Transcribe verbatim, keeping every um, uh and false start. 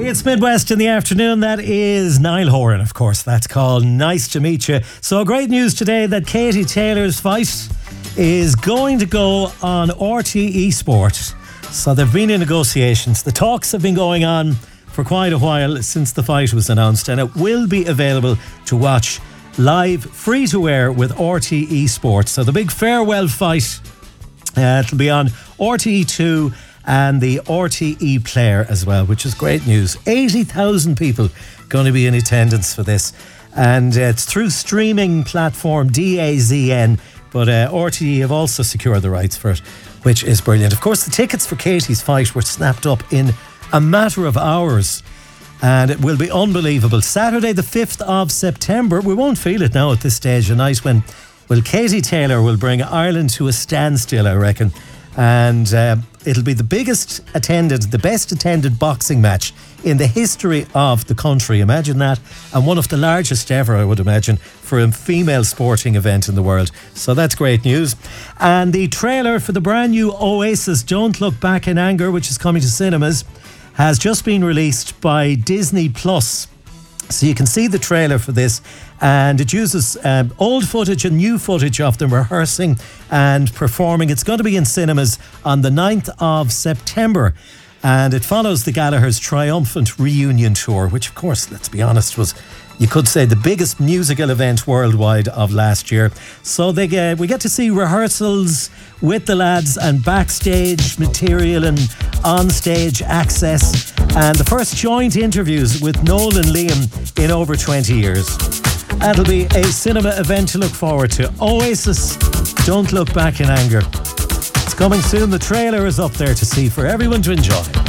It's Midwest in the afternoon. That is Niall Horan, of course. That's called Nice to Meet You. So great news today that Katie Taylor's fight is going to go on R T E Sport. So they've been in negotiations. The talks have been going on for quite a while since the fight was announced, and it will be available to watch live, free to air with R T E Sport. So the big farewell fight, uh, it'll be on R T E two and the R T E Player as well, which is great news. eighty thousand people going to be in attendance for this, and uh, it's through streaming platform D A Z N, but uh, R T E have also secured the rights for it, which is brilliant. Of course, the tickets for Katie's fight were snapped up in a matter of hours, and it will be unbelievable. Saturday the fifth of September, we won't feel it now at this stage of night, when well, Katie Taylor will bring Ireland to a standstill, I reckon. And uh, it'll be the biggest attended, the best attended boxing match in the history of the country. Imagine that. And one of the largest ever, I would imagine, for a female sporting event in the world. So that's great news. And the trailer for the brand new Oasis Don't Look Back in Anger, which is coming to cinemas, has just been released by Disney Plus. So you can see the trailer for this, and it uses um, old footage and new footage of them rehearsing and performing. It's going to be in cinemas on the ninth of September, and it follows the Gallagher's triumphant reunion tour, which, of course, let's be honest, was, you could say, the biggest musical event worldwide of last year. So they get, we get to see rehearsals with the lads and backstage material and on-stage access, and the first joint interviews with Noel and Liam in over twenty years. That'll be a cinema event to look forward to. Oasis, Don't Look Back in Anger. It's coming soon. The trailer is up there to see for everyone to enjoy.